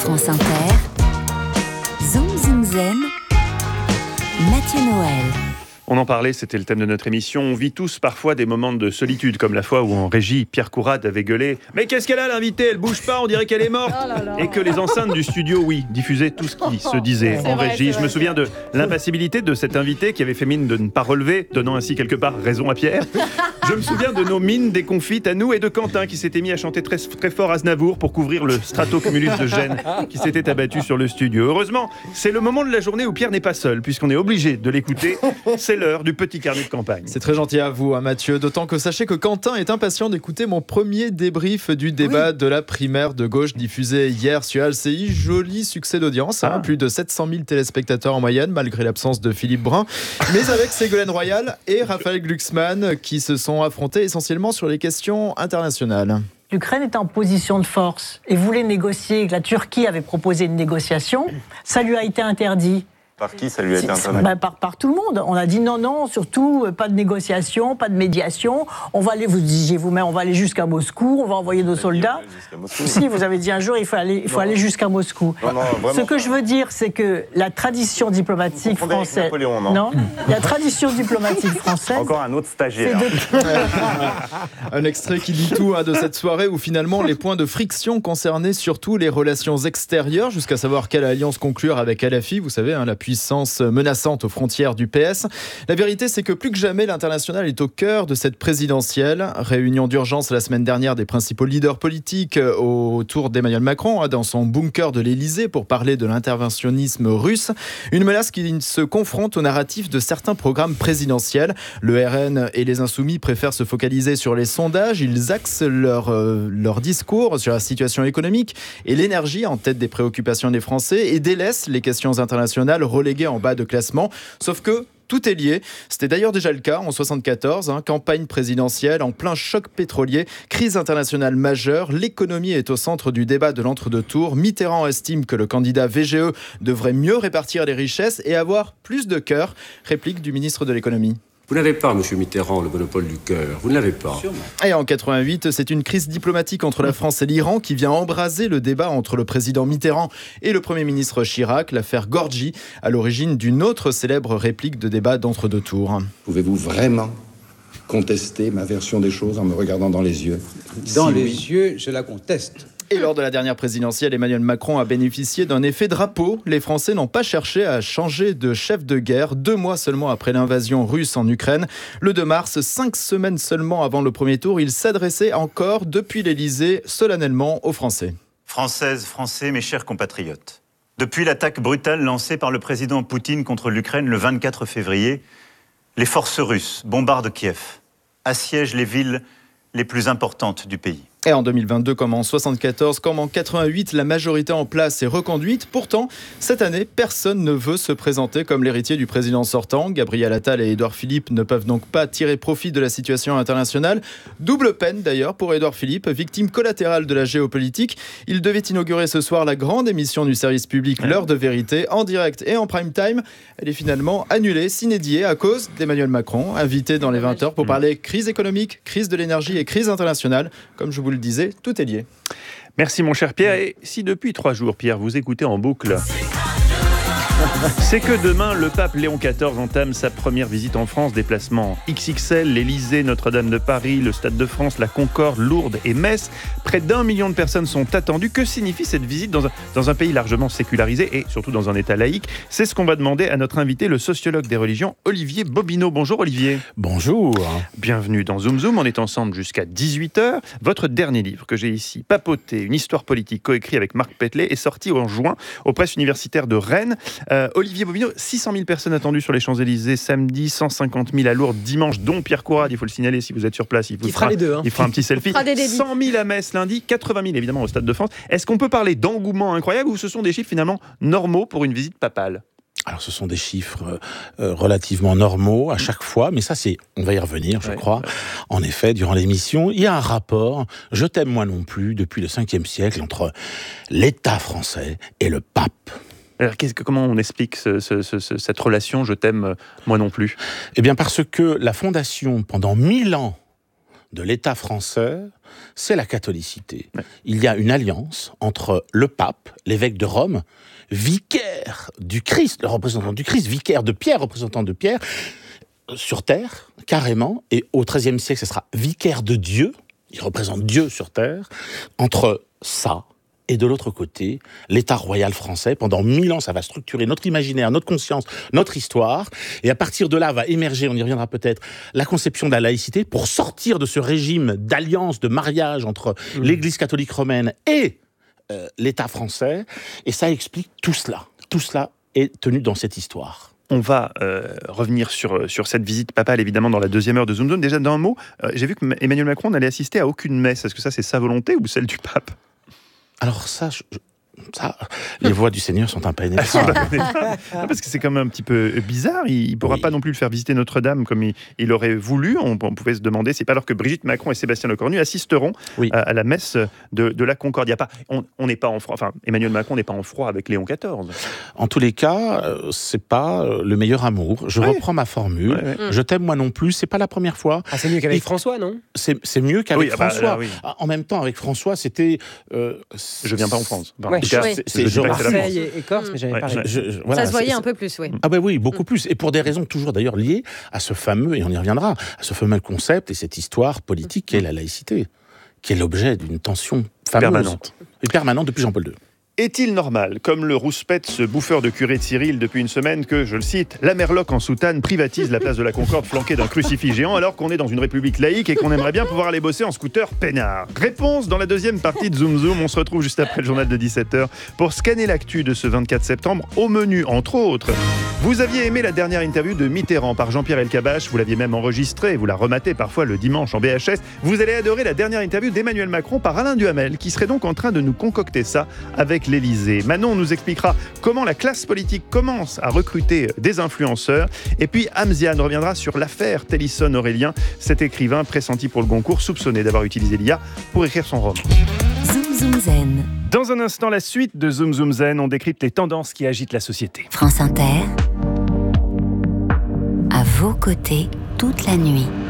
France Inter, Zoom Zoom Zen, Mathieu Noël. On en parlait, c'était le thème de notre émission. On vit tous parfois des moments de solitude, comme la fois où en régie, Pierre Courade avait gueulé « Mais qu'est-ce qu'elle a l'invitée ? Elle bouge pas, on dirait qu'elle est morte !» Et que les enceintes du studio, oui, diffusaient tout ce qui se disait en régie. Je me souviens de l'impassibilité de cet invité qui avait fait mine de ne pas relever, donnant ainsi quelque part raison à Pierre. Je me souviens de nos mines déconfites à nous et de Quentin qui s'était mis à chanter très, très fort Aznavour pour couvrir le stratocumulus de gêne qui s'était abattu sur le studio. Heureusement, c'est le moment de la journée où Pierre n'est pas seul, puisqu'on est obligé de l'écouter. C'est l'heure du petit carnet de campagne. C'est très gentil à vous, Mathieu. D'autant que sachez que Quentin est impatient d'écouter mon premier débrief du débat de la primaire de gauche diffusé hier sur LCI. Joli succès d'audience, plus de 700 000 téléspectateurs en moyenne, malgré l'absence de Philippe Brun. Mais avec Ségolène Royal et Raphaël Glucksmann qui se sont affrontés essentiellement sur les questions internationales. L'Ukraine est en position de force et voulait négocier. La Turquie avait proposé une négociation. Ça lui a été interdit. Par qui ça lui a été interdit ? Par tout le monde. On a dit non, surtout pas de négociation, pas de médiation. On va aller, vous disiez vous-même, on va aller jusqu'à Moscou, on va envoyer nos soldats. Si, vous avez dit un jour, il faut aller jusqu'à Moscou. Ce que je veux dire, c'est que la tradition diplomatique française... La tradition diplomatique française... Encore un autre stagiaire. Un extrait qui dit tout de cette soirée où finalement les points de friction concernaient surtout les relations extérieures, jusqu'à savoir quelle alliance conclure avec LFI, vous savez, la puissance menaçante aux frontières du PS. La vérité, c'est que plus que jamais, l'international est au cœur de cette présidentielle. Réunion d'urgence la semaine dernière des principaux leaders politiques autour d'Emmanuel Macron, dans son bunker de l'Élysée, pour parler de l'interventionnisme russe. Une menace qui se confronte au narratif de certains programmes présidentiels. Le RN et les Insoumis préfèrent se focaliser sur les sondages. Ils axent leur discours sur la situation économique et l'énergie en tête des préoccupations des Français et délaissent les questions internationales reléguées en bas de classement. Sauf que tout est lié. C'était d'ailleurs déjà le cas en 1974, campagne présidentielle en plein choc pétrolier, crise internationale majeure, l'économie est au centre du débat de l'entre-deux tours. Mitterrand estime que le candidat VGE devrait mieux répartir les richesses et avoir plus de cœur. Réplique du ministre de l'économie. Vous n'avez pas, M. Mitterrand, le monopole du cœur. Vous ne l'avez pas. Sûrement. Et en 88, c'est une crise diplomatique entre la France et l'Iran qui vient embraser le débat entre le président Mitterrand et le Premier ministre Chirac, l'affaire Gorgi, à l'origine d'une autre célèbre réplique de débat d'entre-deux tours. Pouvez-vous vraiment contester ma version des choses en me regardant dans les yeux ? Dans les yeux, je la conteste. Et lors de la dernière présidentielle, Emmanuel Macron a bénéficié d'un effet drapeau. Les Français n'ont pas cherché à changer de chef de guerre 2 mois seulement après l'invasion russe en Ukraine. Le 2 mars, 5 semaines seulement avant le premier tour, il s'adressait encore depuis l'Élysée solennellement aux Français. Françaises, Français, mes chers compatriotes, depuis l'attaque brutale lancée par le président Poutine contre l'Ukraine le 24 février, les forces russes bombardent Kiev, assiègent les villes les plus importantes du pays. Et en 2022, comme en 1974, comme en 1988, la majorité en place est reconduite. Pourtant, cette année, personne ne veut se présenter comme l'héritier du président sortant. Gabriel Attal et Édouard Philippe ne peuvent donc pas tirer profit de la situation internationale. Double peine d'ailleurs pour Édouard Philippe, victime collatérale de la géopolitique. Il devait inaugurer ce soir la grande émission du service public L'heure de vérité, en direct et en prime time. Elle est finalement annulée, sine-die, à cause d'Emmanuel Macron, invité dans les 20h pour parler crise économique, crise de l'énergie et crise internationale. Comme je vous le disais, tout est lié. Merci mon cher Pierre. Et si depuis 3 jours, Pierre, vous écoutez en boucle, c'est que demain, le pape Léon XIV entame sa première visite en France. Déplacement XXL, l'Élysée, Notre-Dame de Paris, le Stade de France, la Concorde, Lourdes et Metz. Près d'1 million de personnes sont attendues. Que signifie cette visite dans un pays largement sécularisé et surtout dans un État laïque ? C'est ce qu'on va demander à notre invité, le sociologue des religions, Olivier Bobineau. Bonjour Olivier. Bonjour. Bienvenue dans Zoom Zoom. On est ensemble jusqu'à 18h. Votre dernier livre que j'ai ici, Papoter, une histoire politique, coécrit avec Marc Petelet, est sorti en juin aux presses universitaires de Rennes. Olivier Bobineau, 600 000 personnes attendues sur les Champs-Élysées samedi, 150 000 à Lourdes dimanche, dont Pierre Courade, il faut le signaler si vous êtes sur place, il fera les deux. Il fera un petit selfie. 100 000 à Metz lundi, 80 000 évidemment au Stade de France. Est-ce qu'on peut parler d'engouement incroyable ou ce sont des chiffres finalement normaux pour une visite papale ? Alors, ce sont des chiffres relativement normaux à chaque fois, mais ça, on va y revenir, je crois. Ouais. En effet, durant l'émission, il y a un rapport, je t'aime moi non plus, depuis le 5e siècle, entre l'État français et le pape. Alors, comment on explique cette relation « je t'aime, moi non plus » ? Eh bien, parce que la fondation, pendant 1000 ans, de l'État français, c'est la catholicité. Ouais. Il y a une alliance entre le pape, l'évêque de Rome, vicaire du Christ, le représentant du Christ, vicaire de Pierre, représentant de Pierre, sur terre, carrément, et au XIIIe siècle, ce sera vicaire de Dieu, il représente Dieu sur terre, entre ça et de l'autre côté, l'État royal français. Pendant 1000 ans, ça va structurer notre imaginaire, notre conscience, notre histoire, et à partir de là va émerger, on y reviendra peut-être, la conception de la laïcité pour sortir de ce régime d'alliance, de mariage entre l'Église catholique romaine et l'État français, et ça explique tout cela. Tout cela est tenu dans cette histoire. On va revenir sur cette visite papale, évidemment, dans la deuxième heure de Zoom Zone. Déjà, d'un mot, j'ai vu que Emmanuel Macron n'allait assister à aucune messe. Est-ce que ça, c'est sa volonté ou celle du pape ? Alors ça, les voix du Seigneur sont impénétrables. Parce que c'est quand même un petit peu bizarre. Il ne pourra pas non plus le faire visiter Notre-Dame comme il aurait voulu. On pouvait se demander, c'est pas alors que Brigitte Macron et Sébastien Lecornu assisteront à la messe de la Concorde. Il y a pas, on n'est pas en froid. Enfin, Emmanuel Macron n'est pas en froid avec Léon XIV. En tous les cas, c'est pas le meilleur amour. Je reprends ma formule. Je t'aime moi non plus. C'est pas la première fois. Ah, c'est mieux qu'avec François, non ? C'est mieux qu'avec François. En même temps, avec François, c'était. Je viens pas en France. C'est Marseille et Corse, mais j'avais parlé. Ça se voyait un peu plus, oui. Ah ben oui, beaucoup plus. Et pour des raisons toujours d'ailleurs liées à ce fameux, et on y reviendra, à ce fameux concept et cette histoire politique qu'est la laïcité, qui est l'objet d'une tension fameuse permanente depuis Jean-Paul II. Est-il normal, comme le rouspète ce bouffeur de curé de Cyril depuis une semaine, que, je le cite, la Merloc en soutane privatise la place de la Concorde flanquée d'un crucifix géant alors qu'on est dans une république laïque et qu'on aimerait bien pouvoir aller bosser en scooter peinard ? Réponse dans la deuxième partie de Zoom Zoom. On se retrouve juste après le journal de 17h pour scanner l'actu de ce 24 septembre. Au menu, entre autres, vous aviez aimé la dernière interview de Mitterrand par Jean-Pierre Elkabbach, vous l'aviez même enregistrée, vous la rematez parfois le dimanche en VHS. Vous allez adorer la dernière interview d'Emmanuel Macron par Alain Duhamel, qui serait donc en train de nous concocter ça avec l'Élysée. Manon nous expliquera comment la classe politique commence à recruter des influenceurs. Et puis Hamziane reviendra sur l'affaire Tennyson-Aurélien, cet écrivain pressenti pour le Goncourt, soupçonné d'avoir utilisé l'IA pour écrire son roman. Zoom Zoom Zen. Dans un instant, la suite de Zoom Zoom Zen, on décrypte les tendances qui agitent la société. France Inter, à vos côtés toute la nuit.